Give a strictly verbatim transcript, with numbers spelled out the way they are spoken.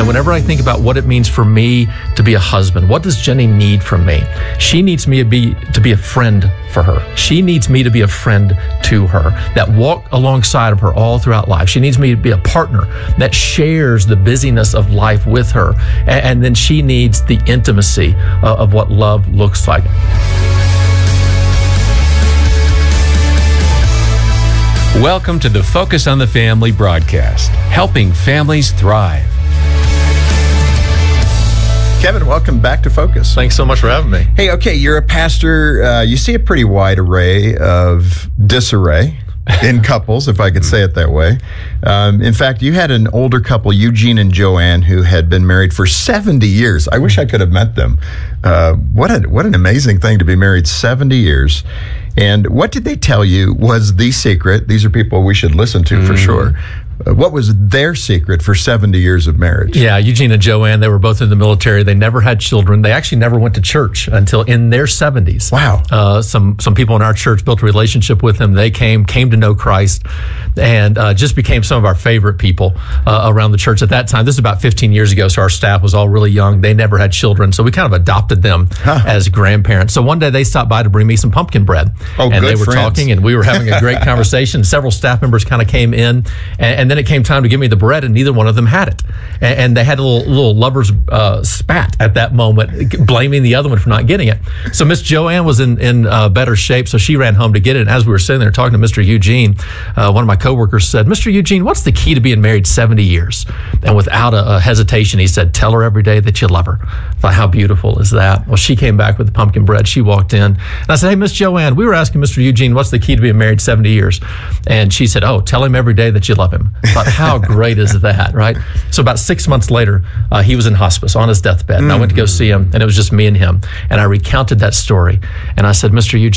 And whenever I think about what it means for me to be a husband, what does Jenny need from me? She needs me to be, to be a friend for her. She needs me to be a friend to her, that walk alongside of her all throughout life. She needs me to be a partner that shares the busyness of life with her. And, and then she needs the intimacy uh, of what love looks like. Welcome to the Focus on the Family broadcast, helping families thrive. Kevin, welcome back to Focus. Thanks so much for having me. Hey, okay, you're a pastor. Uh, you see a pretty wide array of disarray in couples, if I could say it that way. Um, in fact, you had an older couple, Eugene and Joanne, who had been married for seventy years. I wish I could have met them. Uh, what a, what an amazing thing to be married seventy years. And what did they tell you was the secret? These are people we should listen to for mm. sure. Uh, what was their secret for seventy years of marriage? Yeah, Eugene and Joanne, they were both in the military. They never had children. They actually never went to church until in their seventies. Wow. Uh, some some people in our church built a relationship with them. They came, came to know Christ, and uh, just became some of our favorite people uh, around the church at that time. This is about fifteen years ago, so our staff was all really young. They never had children, so we kind of adopted them huh. as grandparents. So one day they stopped by to bring me some pumpkin bread. Oh, and good they were friends. talking, and we were having a great conversation. Several staff members kind of came in, and, and then it came time to give me the bread, and neither one of them had it. And, and they had a little, little lover's uh, spat at that moment, blaming the other one for not getting it. So Miss Joanne was in, in uh, better shape, so she ran home to get it. And as we were sitting there talking to Mister Eugene, uh, one of my coworkers said, "Mister Eugene, what's the key to being married seventy years? And without a, a hesitation, he said, "Tell her every day that you love her." I thought, how beautiful is that? Well, she came back with the pumpkin bread. She walked in, and I said, "Hey, Miss Joanne, we were asking Mister Eugene, what's the key to being married seventy years? And she said, "Oh, tell him every day that you love him." I thought, how great is that, right? So about six months later, uh, he was in hospice on his deathbed, and mm-hmm. I went to go see him, and it was just me and him. And I recounted that story, and I said, "Mister Eugene,